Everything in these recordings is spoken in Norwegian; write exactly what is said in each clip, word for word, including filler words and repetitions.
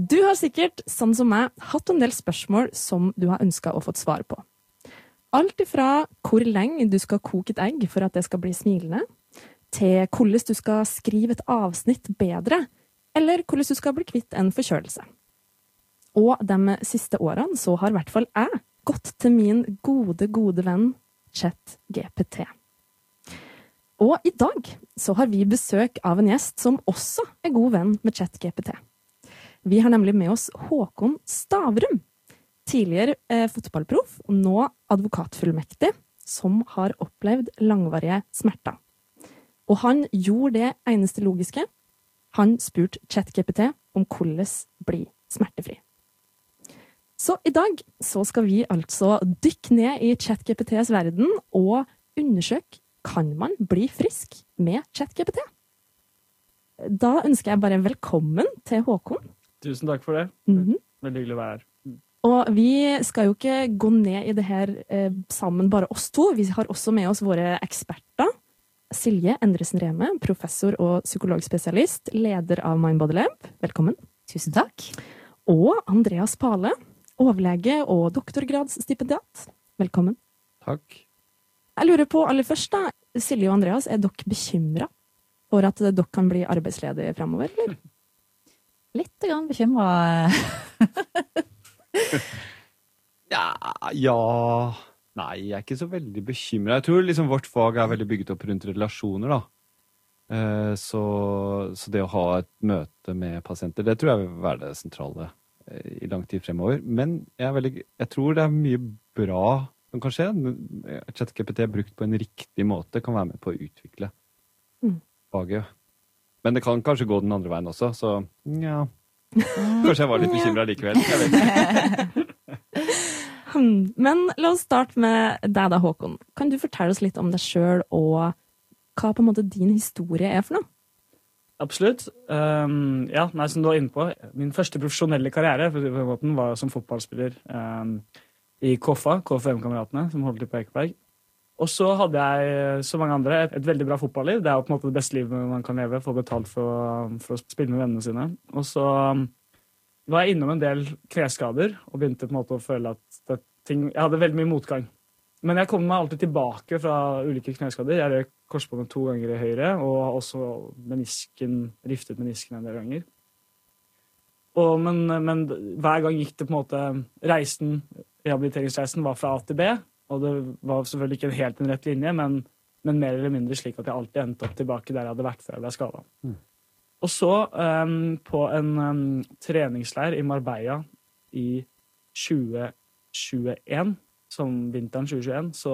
Du har sikkert, sånn som meg, hatt en del spørsmål som du har ønsket å få svar på. Alt ifra hvor lenge du skal koke et egg for at det skal bli smilende, til hvordan du skal skrive et avsnitt bedre, eller hvordan du skal bli kvitt en forkjølelse. Og de siste årene så har i hvert fall jeg gått til min gode, gode venn ChatGPT. Og i dag så har vi besøk av en gjest som også er god venn med ChatGPT. Vi har nemlig med oss Håkon Stavrum, tidligere eh, fotballproff og nå advokatfullmektig, som har opplevd langvarige smerter. Og han gjorde det eneste logiske. Han spurte ChatGPT om hvordan bli smertefri. Så i dag så skal vi altså dykke ned i ChatGPTs verden og undersøke, kan man bli frisk med ChatGPT? Da ønsker jeg bare velkommen til Håkon. Tusen takk for det. Mm-hmm. Veldig hyggelig å være her. Og vi skal jo ikke gå ned i det her eh, sammen bare oss to. Vi har også med oss våre eksperter. Silje Endresen-Reme, professor og psykologspesialist, leder av MindBodyLab. Velkommen. Tusen takk. Og Andreas Pale, overlege og doktorgradsstipendiat. Velkommen. Takk. Jeg lurer på aller først da, Silje og Andreas, er dere bekymret for at dere kan bli arbeidsledige fremover, eller? Litt grann bekymret. Ja, ja... Nei, jeg er ikke så veldig bekymret. Jeg tror liksom vårt fag er veldig bygget opp rundt relasjoner, da. Eh, så, så det å ha et møte med pasienter, det tror jeg vil være det sentrale eh, i lang tid fremover. Men jeg, er veldig, jeg tror det er mye bra som kan skje. ChatGPT er brukt på en riktig måte, kan være med på å utvikle mm. faget. Men det kan kanskje gå den andre veien også, så ja. Kanskje jeg var litt bekymret likevel. Jeg vet ikke. Men la oss starte med deg da, Håkon. Kan du fortelle oss litt om deg selv, og hva på en måte din historie er for noe? Absolutt. Um, ja, nei, som du var inne på, min første profesjonelle karriere for på måten, var som fotballspiller um, i K F A, K F M-kameratene, som holdt til på Ekeberg. Og så hadde jeg, som mange andre, et, et veldig bra fotballiv. Det er jo på en måte det beste livet man kan leve, få betalt for, for å spille med vennene sine. Og så var jeg innom en del kneskader og begynte på en måte å føle at det, ting, jeg hadde veldig mye motgang. Men jeg kom meg alltid tilbake fra ulike kneskader. Jeg røk korsbåndet to ganger i høyre, og også menisken, riftet menisken en del ganger. Og, men, men hver gang gikk det på en måte, reisen, rehabiliteringsreisen var fra A til B, og det var selvfølgelig ikke helt en rett linje, men, men mer eller mindre slik at jeg alltid endte opp tilbake der jeg hadde vært før jeg ble skadet. Mm. Og så um, på en um, treningsleir i Marbella i tjue tjueen, som vinteren tjue tjueen, så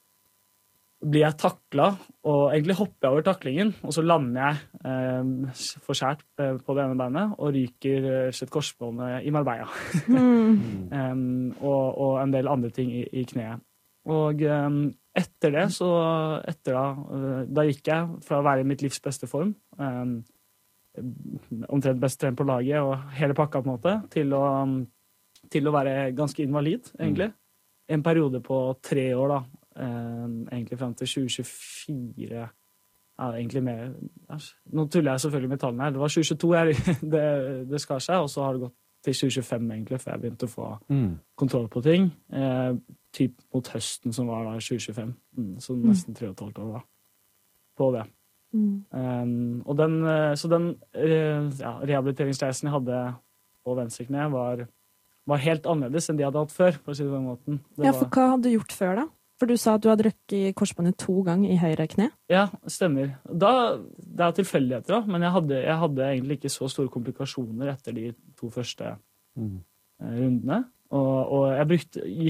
blir jeg taklet, og egentlig hopper jeg over taklingen, og så lander jeg um, forskjært på det ene beinet, og ryker et korsbåndet i Marbella. Mm. um, og, og en del andre ting i, i kneet. Og um, etter det, så etter da, uh, da gikk jeg fra å være i mitt livs beste form, um, omtrent best trent på laget og hele pakka på en måte, til å, til å være ganske invalid, egentlig. Mm. En periode på tre år da, eh, egentlig frem til tjue tjuefire, ja, egentlig mer, ja, nå tuller jeg selvfølgelig med tallene her, det var tjue tjueto her, det, det skar seg, og så har det gått til tjue tjuefem egentlig, før jeg begynte å få mm. kontroll på ting, eh, typ mot høsten som var da tjue tjuefem, mm, så nesten tre og et halvt år da, på det. Mm. Um, og den, så den ja, rehabiliteringsreisen jeg hadde på venstre kne var, var helt annerledes enn de hadde hatt før, for å si det på den måten. Det ja, for hva hadde du gjort før da? For du sa at du hadde røkket korsbåndet to ganger i høyre kne. Ja, stemmer. Da, det er tilfeldigheter da, men jeg hadde, jeg hadde egentlig ikke så store komplikasjoner etter de to første mm. rundene. Og, og jeg brukte,